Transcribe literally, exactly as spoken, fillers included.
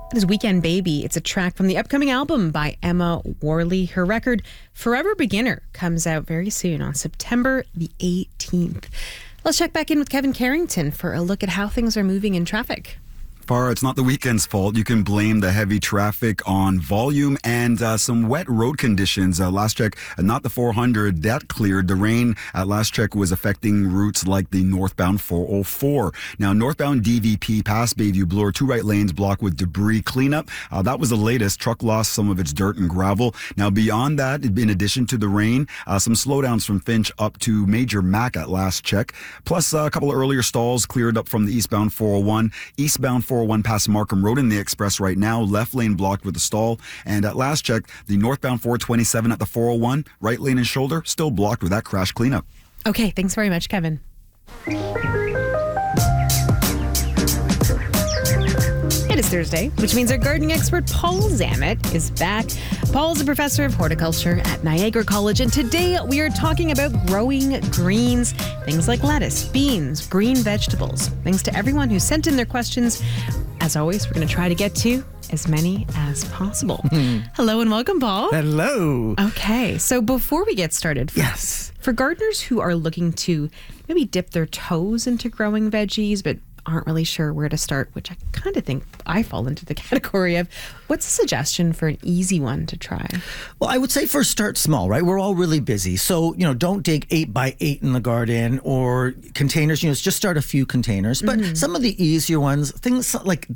It is Weekend Baby. It's a track from the upcoming album by Emma Worley. Her record, Forever Beginner, comes out very soon on September the eighteenth. Let's check back in with Kevin Carrington for a look at how things are moving in traffic. Farah, it's not the weekend's fault. You can blame the heavy traffic on volume and uh, some wet road conditions. Uh, last check, uh, not the four hundred, that cleared. The rain at last check was affecting routes like the northbound four oh four. Now, northbound D V P past Bayview Bloor, two right lanes blocked with debris cleanup. Uh, that was the latest. Truck lost some of its dirt and gravel. Now, beyond that, in addition to the rain, uh, some slowdowns from Finch up to Major Mac at last check. Plus, uh, a couple of earlier stalls cleared up from the eastbound four oh one. Eastbound four oh one past Markham Road in the express right now. Left lane blocked with a stall. And at last check, the northbound four twenty-seven at the four oh one, right lane and shoulder, still blocked with that crash cleanup. Okay, thanks very much, Kevin. It is Thursday, which means our gardening expert Paul Zammit is back. Paul is a professor of horticulture at Niagara College, and today we are talking about growing greens, things like lettuce, beans, green vegetables. Thanks to everyone who sent in their questions. As always, we're going to try to get to as many as possible. Hello and welcome, Paul. Hello. Okay, so before we get started, for, Yes. for gardeners who are looking to maybe dip their toes into growing veggies, but aren't really sure where to start, which I kind of think I fall into the category of, what's a suggestion for an easy one to try? Well, I would say first start small, right? We're all really busy. So, you know, don't dig eight by eight in the garden or containers. You know, just start a few containers. But mm-hmm. some of the easier ones, things like